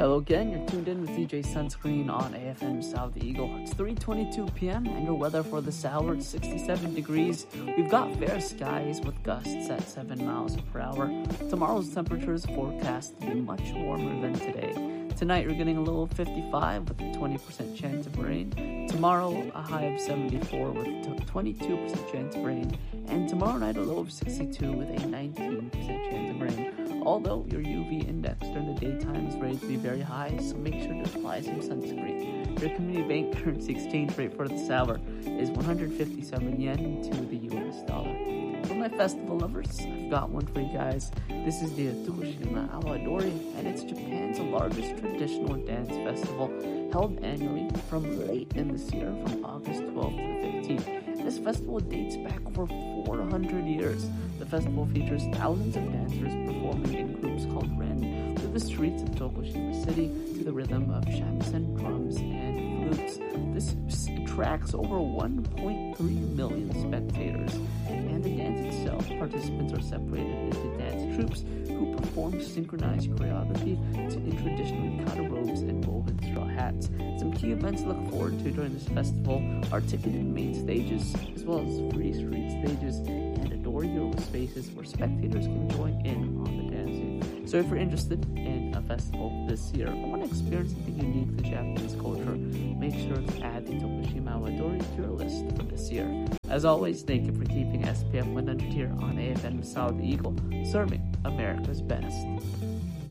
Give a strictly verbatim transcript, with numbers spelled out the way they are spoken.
Hello again, you're tuned in with D J Sunscreen on A F M South Eagle. It's three twenty-two p.m. and your weather for this hour is sixty-seven degrees. We've got fair skies with gusts at seven miles per hour. Tomorrow's temperature is forecast to be much warmer than today. Tonight you're getting a low of fifty-five with a twenty percent chance of rain. Tomorrow a high of seventy-four with a twenty-two percent chance of rain. And tomorrow night a low of sixty-two with a nineteen percent chance of rain. Although your U V index during the daytime is rated to be very high, so make sure to apply some sunscreen. Your community bank currency exchange rate for this hour is one hundred fifty-seven yen to the U S dollar. For my festival lovers, I've got one for you guys. This is the Tokushima Awadori, and it's Japan's largest traditional dance festival, held annually from late in this year, from August twelfth to the fifteenth. This festival dates back over four hundred years. The festival features thousands of dancers performing in groups called Ren through the streets of Tokushima City to the rhythm of shamisen, drums, and flutes. This attracts over one point three million spectators. And the dance itself, participants are separated into dance troupes who perform synchronized choreography in traditional yukata robes and woven straw hats. Some key events to look forward to during this festival are ticketed main stages, as well as free street stages and Adore Hero spaces where spectators can join in on the dancing. So if you're interested in a festival this year or want to experience something unique to Japanese culture, make sure to add the Tokushima Awadori to your list for this year. As always, thank you for keeping S P F one hundred here on A F M South Eagle, serving America's best.